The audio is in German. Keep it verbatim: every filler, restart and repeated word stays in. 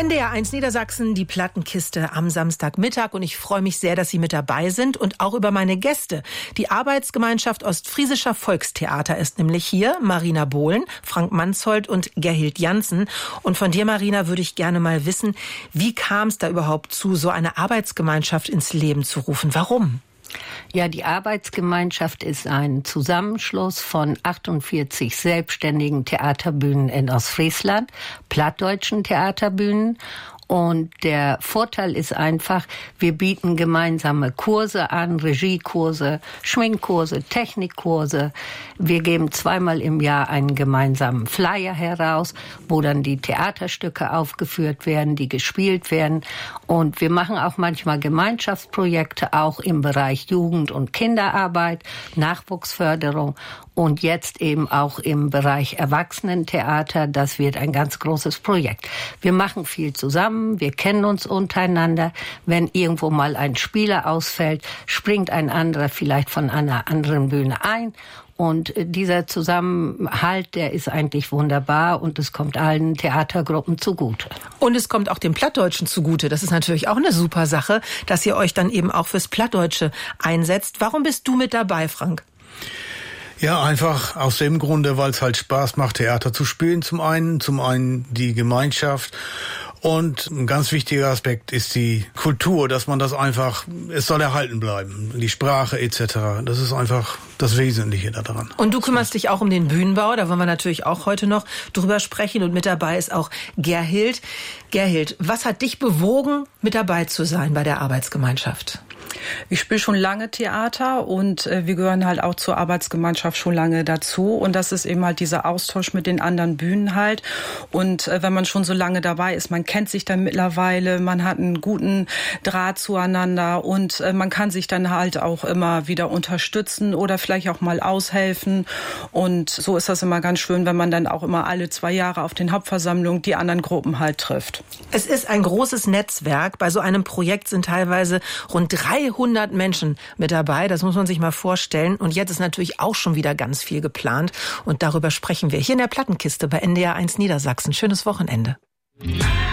N D R eins Niedersachsen, die Plattenkiste am Samstagmittag. Und ich freue mich sehr, dass Sie mit dabei sind und auch über meine Gäste. Die Arbeitsgemeinschaft Ostfriesischer Volkstheater ist nämlich hier. Marina Bohlen, Frank Mansholt und Gerhild Janssen. Und von dir, Marina, würde ich gerne mal wissen, wie kam es da überhaupt zu, so eine Arbeitsgemeinschaft ins Leben zu rufen? Warum? Ja, die Arbeitsgemeinschaft ist ein Zusammenschluss von achtundvierzig selbstständigen Theaterbühnen in Ostfriesland, plattdeutschen Theaterbühnen. Und der Vorteil ist einfach, wir bieten gemeinsame Kurse an, Regiekurse, Schminkkurse, Technikkurse. Wir geben zweimal im Jahr einen gemeinsamen Flyer heraus, wo dann die Theaterstücke aufgeführt werden, die gespielt werden. Und wir machen auch manchmal Gemeinschaftsprojekte, auch im Bereich Jugend- und Kinderarbeit, Nachwuchsförderung und jetzt eben auch im Bereich Erwachsenentheater. Das wird ein ganz großes Projekt. Wir machen viel zusammen. Wir kennen uns untereinander. Wenn irgendwo mal ein Spieler ausfällt, springt ein anderer vielleicht von einer anderen Bühne ein. Und dieser Zusammenhalt, der ist eigentlich wunderbar und es kommt allen Theatergruppen zugute. Und es kommt auch dem Plattdeutschen zugute. Das ist natürlich auch eine super Sache, dass ihr euch dann eben auch fürs Plattdeutsche einsetzt. Warum bist du mit dabei, Frank? Ja, einfach aus dem Grunde, weil es halt Spaß macht, Theater zu spielen zum einen, zum einen die Gemeinschaft. Und ein ganz wichtiger Aspekt ist die Kultur, dass man das einfach, es soll erhalten bleiben, die Sprache et cetera. Das ist einfach das Wesentliche daran. Und du kümmerst dich auch um den Bühnenbau, da wollen wir natürlich auch heute noch drüber sprechen. Und mit dabei ist auch Gerhild. Gerhild, was hat dich bewogen, mit dabei zu sein bei der Arbeitsgemeinschaft? Ich spiele schon lange Theater und äh, wir gehören halt auch zur Arbeitsgemeinschaft schon lange dazu. Und das ist eben halt dieser Austausch mit den anderen Bühnen halt. Und äh, wenn man schon so lange dabei ist, man kennt sich dann mittlerweile, man hat einen guten Draht zueinander und äh, man kann sich dann halt auch immer wieder unterstützen oder vielleicht auch mal aushelfen. Und so ist das immer ganz schön, wenn man dann auch immer alle zwei Jahre auf den Hauptversammlungen die anderen Gruppen halt trifft. Es ist ein großes Netzwerk. Bei so einem Projekt sind teilweise rund dreihundert Menschen mit dabei. Das muss man sich mal vorstellen. Und jetzt ist natürlich auch schon wieder ganz viel geplant. Und darüber sprechen wir hier in der Plattenkiste bei N D R eins Niedersachsen. Schönes Wochenende.